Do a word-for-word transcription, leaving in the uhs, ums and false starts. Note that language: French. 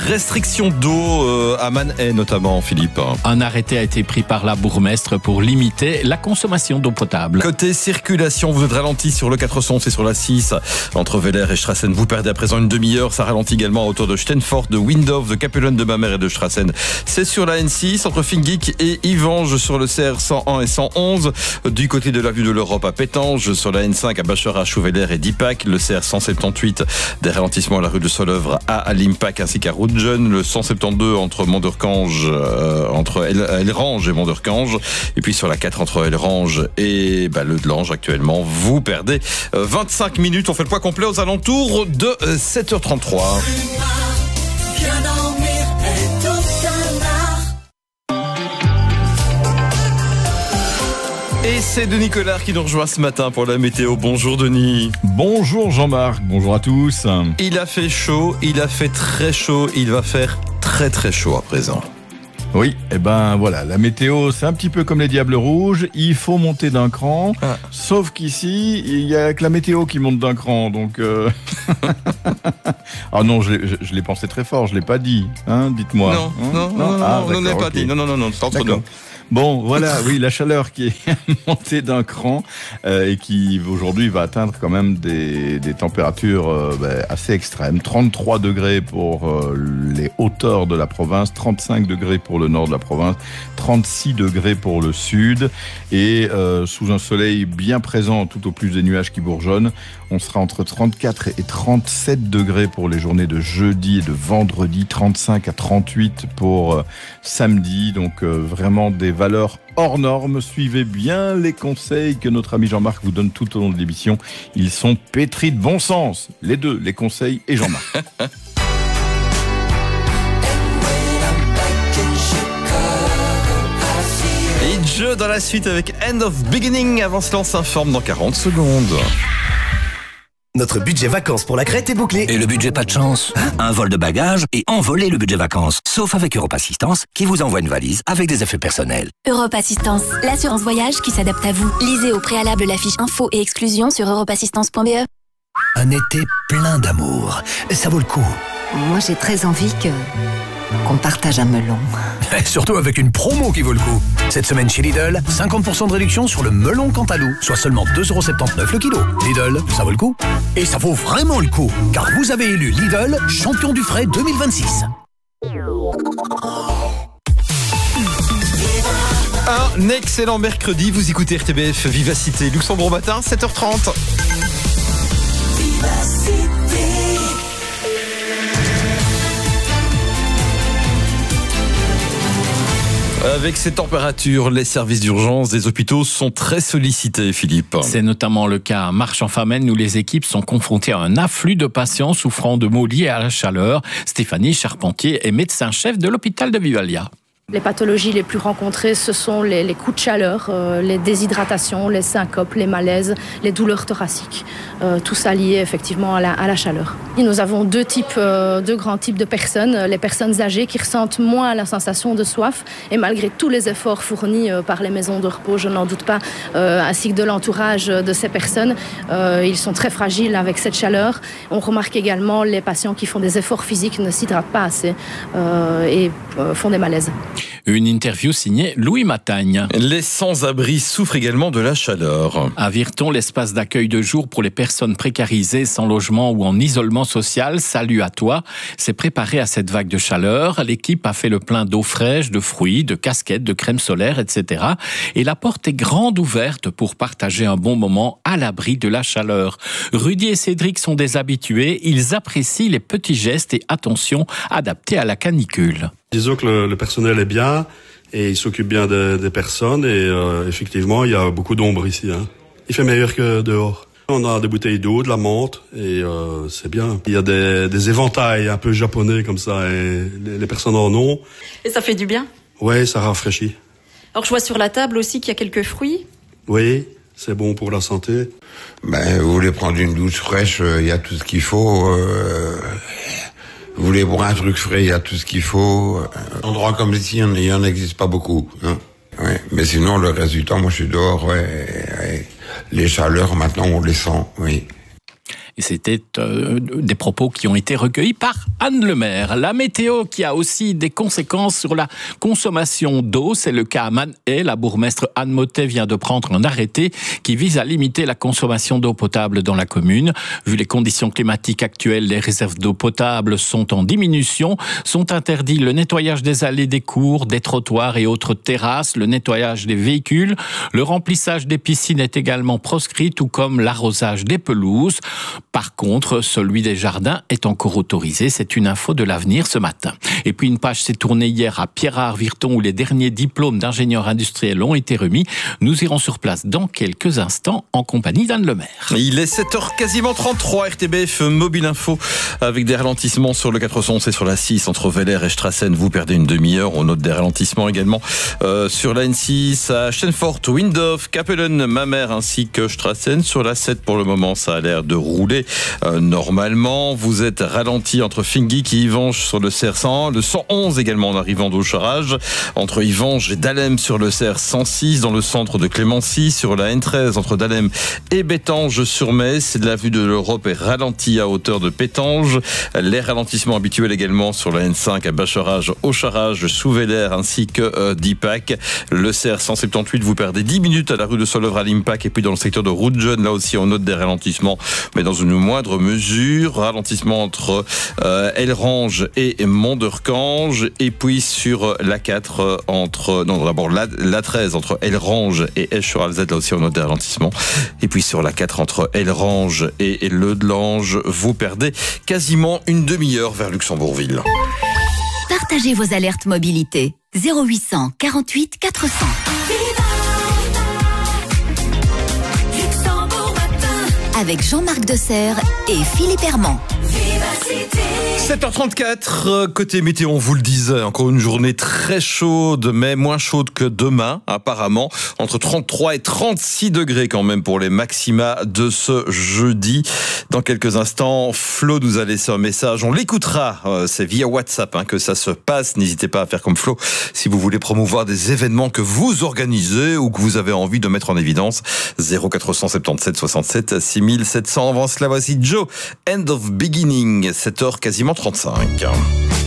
restrictions d'eau euh, à Manet notamment, Philippe. Un arrêté a été pris par la bourgmestre pour limiter la consommation d'eau potable. Côté circulation, vous êtes ralenti sur le quatre cents et sur la six entre Villers et Strassen. Vous perdez à présent une demi-heure. Ça ralentit également autour de Steinfort, de Windhof, de Capellen de Mamers et de Strassen. C'est sur la N six entre Finguic et Yvange sur le C R cent un et cent onze. Du côté de l'avenue de l'Europe à Pétange, sur la N cinq à Bacharach, Chauveler et Dipac. Le C R cent soixante-dix, des ralentissements à la rue de Solœuvre à Limpac ainsi qu'à Routjeune. Le cent soixante-douze entre Monderkange, euh, entre Elrange et Monderkange. Et puis sur la quatre entre Elrange et bah, le Delange actuellement. Vous perdez euh, vingt-cinq minutes. On fait le point complet aux alentours de euh, sept heures trente-trois. Et c'est Denis Collard qui nous rejoint ce matin pour la météo. Bonjour Denis. Bonjour Jean-Marc, bonjour à tous. Il a fait chaud, il a fait très chaud, il va faire très très chaud à présent. Oui, et eh ben voilà, la météo c'est un petit peu comme les Diables Rouges, il faut monter d'un cran, ah. Sauf qu'ici il y a que la météo qui monte d'un cran, donc... Euh... ah non, je, je, je l'ai pensé très fort, je l'ai pas dit, hein, dites-moi. Non, hein non, non, non, ah, non, on n'a pas okay. dit, non, non, non, non, c'est entre nous. Bon, voilà, oui, la chaleur qui est montée d'un cran euh, et qui aujourd'hui va atteindre quand même des, des températures euh, bah, assez extrêmes. trente-trois degrés pour euh, les hauteurs de la province, trente-cinq degrés pour le nord de la province, trente-six degrés pour le sud. Et euh, sous un soleil bien présent tout au plus des nuages qui bourgeonnent, on sera entre trente-quatre et trente-sept degrés pour les journées de jeudi et de vendredi, trente-cinq à trente-huit pour euh, samedi. Donc euh, vraiment des valeurs hors normes. Suivez bien les conseils que notre ami Jean-Marc vous donne tout au long de l'émission. Ils sont pétris de bon sens. Les deux, les conseils et Jean-Marc. Et jeu dans la suite avec End of Beginning. Avant cela, on s'informe dans quarante secondes. Notre budget vacances pour la Crète est bouclé. Et le budget pas de chance hein? Un vol de bagages et envoler le budget vacances. Sauf avec Europe Assistance, qui vous envoie une valise avec des effets personnels. Europe Assistance, l'assurance voyage qui s'adapte à vous. Lisez au préalable la fiche info et exclusion sur europe assistance point b e. Un été plein d'amour. Ça vaut le coup. Moi, j'ai très envie que... qu'on partage un melon. Et surtout avec une promo qui vaut le coup. Cette semaine chez Lidl, cinquante pour cent de réduction sur le melon Cantalou, soit seulement deux euros soixante-dix-neuf le kilo. Lidl, ça vaut le coup. Et ça vaut vraiment le coup, car vous avez élu Lidl champion du frais deux mille vingt-six. Un excellent mercredi, vous écoutez R T B F Vivacité, Luxembourg matin, sept heures trente. Vivacité. Avec ces températures, les services d'urgence des hôpitaux sont très sollicités, Philippe. C'est notamment le cas à Marche-en-Famenne où les équipes sont confrontées à un afflux de patients souffrant de maux liés à la chaleur. Stéphanie Charpentier est médecin-chef de l'hôpital de Vivalia. Les pathologies les plus rencontrées, ce sont les, les coups de chaleur, euh, les déshydratations, les syncopes, les malaises, les douleurs thoraciques. Euh, tout ça lié effectivement à la, à la chaleur. Et nous avons deux types, euh, deux grands types de personnes. Les personnes âgées qui ressentent moins la sensation de soif et malgré tous les efforts fournis euh, par les maisons de repos, je n'en doute pas, euh, ainsi que de l'entourage de ces personnes, euh, ils sont très fragiles avec cette chaleur. On remarque également les patients qui font des efforts physiques, ne s'hydratent pas assez euh, et euh, font des malaises. Une interview signée Louis Matagne. Les sans-abri souffrent également de la chaleur. À Virton, l'espace d'accueil de jour pour les personnes précarisées, sans logement ou en isolement social, Salut à toi, s'est préparé à cette vague de chaleur. L'équipe a fait le plein d'eau fraîche, de fruits, de casquettes, de crème solaire, et cetera. Et la porte est grande ouverte pour partager un bon moment à l'abri de la chaleur. Rudy et Cédric sont des habitués. Ils apprécient les petits gestes et attentions adaptés à la canicule. Disons que le, le personnel est bien et il s'occupe bien des, des personnes et euh, effectivement il y a beaucoup d'ombre ici. Hein. Il fait meilleur que dehors. On a des bouteilles d'eau, de la menthe et euh, c'est bien. Il y a des, des éventails un peu japonais comme ça et les, les personnes en ont. Et ça fait du bien? Oui, ça rafraîchit. Alors je vois sur la table aussi qu'il y a quelques fruits. Oui, c'est bon pour la santé. Ben, vous voulez prendre une douche fraîche, il y a tout ce qu'il faut. Euh... Vous voulez boire un truc frais, il y a tout ce qu'il faut. Un endroit comme ici, il n'y en existe pas beaucoup. Hein. Ouais. Mais sinon, le reste du temps, moi je suis dehors. Ouais, ouais. Les chaleurs, maintenant, on les sent, oui. Et c'était euh, des propos qui ont été recueillis par Anne Lemaire. La météo qui a aussi des conséquences sur la consommation d'eau. C'est le cas à Manet. La bourgmestre Anne Mottet vient de prendre un arrêté qui vise à limiter la consommation d'eau potable dans la commune. Vu les conditions climatiques actuelles, les réserves d'eau potable sont en diminution. Sont interdits le nettoyage des allées, des cours, des trottoirs et autres terrasses, le nettoyage des véhicules. Le remplissage des piscines est également proscrit, tout comme l'arrosage des pelouses. Par contre, celui des jardins est encore autorisé. C'est une info de l'Avenir ce matin. Et puis une page s'est tournée hier à Pierrard-Virton où les derniers diplômes d'ingénieurs industriels ont été remis. Nous irons sur place dans quelques instants en compagnie d'Anne Lemaire. Il est sept heures quasiment trente-trois, R T B F Mobile Info avec des ralentissements sur le quatre cent onze et sur la six entre Vélère et Strassen. Vous perdez une demi-heure. On note des ralentissements également euh, sur la N six à Steenfort, Windhof, Capellen, Mamers ainsi que Strassen. Sur la sept pour le moment, ça a l'air de rouler euh, normalement. Vous êtes ralenti entre Fingik et Yvange sur le C R cent un, le cent onze également en arrivant d'Aucharage, entre Yvange et Dahlem sur le C R cent six, dans le centre de Clémency, sur la N treize entre Dahlem et Bétange-sur-Metz. C'est de la vue de l'Europe est ralenti à hauteur de Pétange. Les ralentissements habituels également sur la N cinq à Bacharage, Aucharage, Sous-Vélère ainsi que euh, d'Ipac. Le C R cent soixante-dix, vous perdez dix minutes à la rue de Solevre à l'Impac et puis dans le secteur de Route-Jeune, là aussi on note des ralentissements mais dans une moindre mesure. Ralentissement entre euh, Elrange et Mont-de-Rcange et puis sur la quatre entre, non d'abord la, la treize entre Elrange et Esch-sur-Alzette, là aussi on note des ralentissements. Et puis sur la quatre entre Elrange et Le Delange, vous perdez quasiment une demi-heure vers Luxembourgville. Partagez vos alertes mobilité. zéro huit cent quarante-huit quatre cents. Avec Jean-Marc Desserre et Philippe Herman. sept heures trente-quatre, côté météo, on vous le disait, encore une journée très chaude, mais moins chaude que demain, apparemment. Entre trente-trois et trente-six degrés quand même pour les maxima de ce jeudi. Dans quelques instants, Flo nous a laissé un message, on l'écoutera, c'est via WhatsApp hein, que ça se passe. N'hésitez pas à faire comme Flo si vous voulez promouvoir des événements que vous organisez ou que vous avez envie de mettre en évidence. zéro quatre cent soixante-dix-sept soixante-sept six mille sept cents. Avant cela, voici Joe, End of Beginning, sept heures quasiment trente-cinq.